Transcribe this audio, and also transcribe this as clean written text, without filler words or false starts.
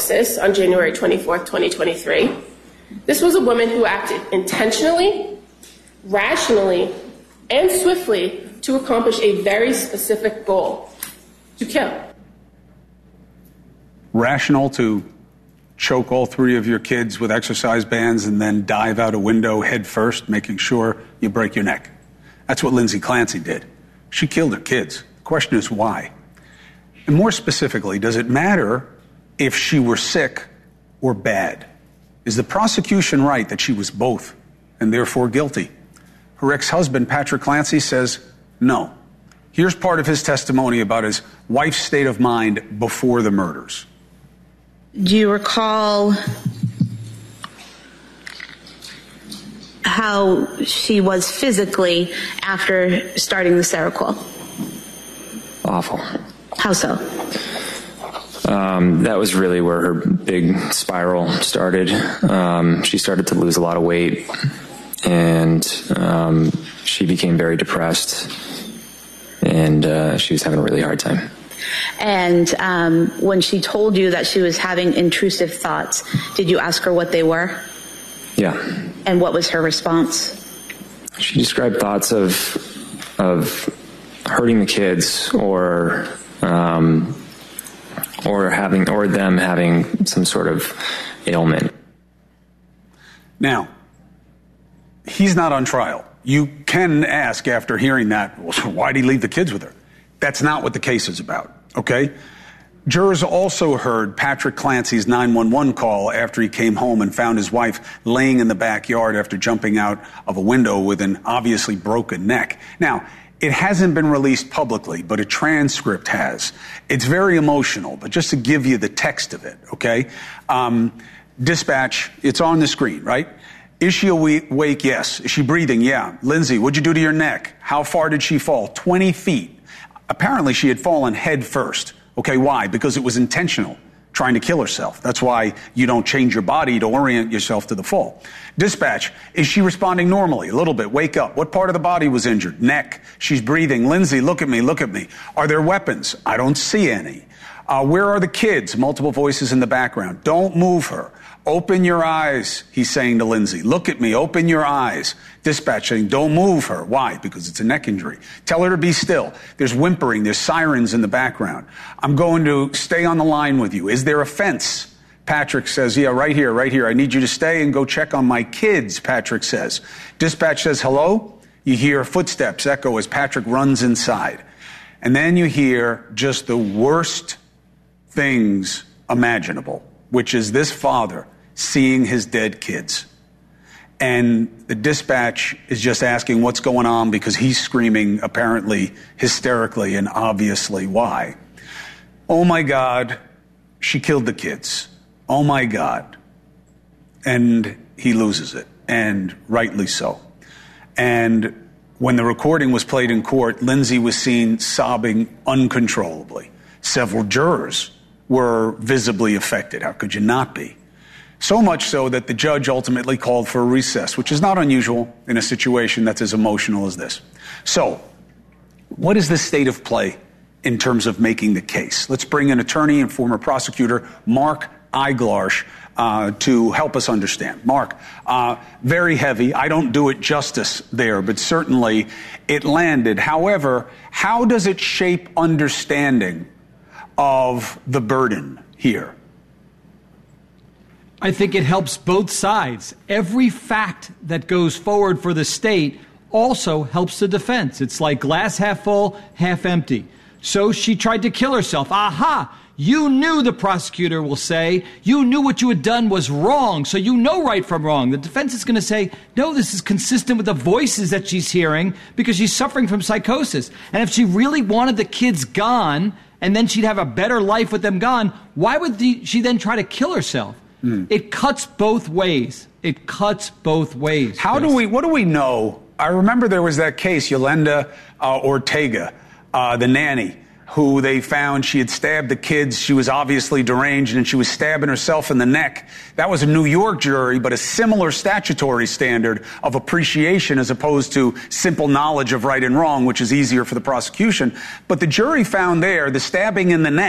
Texas on January 24th, 2023. This was a woman who acted intentionally, rationally, and swiftly to accomplish a very specific goal: to kill. Rational to choke all three of your kids with exercise bands and then dive out a window head first, making sure you break your neck. That's what Lindsay Clancy did. She killed her kids. The question is why? And more specifically, does it matter if she were sick or bad? Is the prosecution right that she was both and therefore guilty? Her ex-husband, Patrick Clancy, says no. Here's part of his testimony about his wife's state of mind before the murders. Do you recall how she was physically after starting the Seroquel? Awful. How so? That was really where her big spiral started. She started to lose a lot of weight, and she became very depressed, and she was having a really hard time. And when she told you that she was having intrusive thoughts, did you ask her what they were? Yeah. And what was her response? She described thoughts of hurting the kids or them having some sort of ailment. Now, he's not on trial. You can ask after hearing that, well, why did he leave the kids with her? That's not what the case is about, okay? Jurors also heard Patrick Clancy's 911 call after he came home and found his wife laying in the backyard after jumping out of a window with an obviously broken neck. Now, it hasn't been released publicly, but a transcript has. It's very emotional, but just to give you the text of it, okay? Dispatch, it's on the screen, right? Is she awake? Yes. Is she breathing? Yeah. Lindsay, what'd you do to your neck? How far did she fall? 20 feet. Apparently, she had fallen head first. Okay, why? Because it was intentional, trying to kill herself. That's why you don't change your body to orient yourself to the fall. Dispatch, is she responding normally? A little bit. Wake up. What part of the body was injured? Neck. She's breathing. Lindsay, look at me. Look at me. Are there weapons? I don't see any. Where are the kids? Multiple voices in the background. Don't move her. Open your eyes, he's saying to Lindsay. Look at me. Open your eyes. Dispatch saying, don't move her. Why? Because it's a neck injury. Tell her to be still. There's whimpering. There's sirens in the background. I'm going to stay on the line with you. Is there a fence? Patrick says, yeah, right here, right here. I need you to stay and go check on my kids, Patrick says. Dispatch says, hello? You hear footsteps echo as Patrick runs inside. And then you hear just the worst things imaginable, which is this father seeing his dead kids. And the dispatch is just asking what's going on because he's screaming apparently hysterically and obviously why. Oh my God, she killed the kids. Oh my God. And he loses it, and rightly so. And when the recording was played in court, Lindsay was seen sobbing uncontrollably. Several jurors were visibly affected. How could you not be? So much so that the judge ultimately called for a recess, which is not unusual in a situation that's as emotional as this. So, what is the state of play in terms of making the case? Let's bring in attorney and former prosecutor Mark Eiglarsh to help us understand. Mark, very heavy. I don't do it justice there, but certainly it landed. However, how does it shape understanding of the burden here? I think it helps both sides. Every fact that goes forward for the state also helps the defense. It's like glass half full, half empty. So she tried to kill herself. Aha! You knew, the prosecutor will say, you knew what you had done was wrong, so you know right from wrong. The defense is going to say, no, this is consistent with the voices that she's hearing because she's suffering from psychosis. And if she really wanted the kids gone, and then she'd have a better life with them gone, why would she then try to kill herself? It cuts both ways. It cuts both ways. What do we know? I remember there was that case, Yolanda Ortega, the nanny, who they found she had stabbed the kids. She was obviously deranged, and she was stabbing herself in the neck. That was a New York jury, but a similar statutory standard of appreciation as opposed to simple knowledge of right and wrong, which is easier for the prosecution. But the jury found there the stabbing in the neck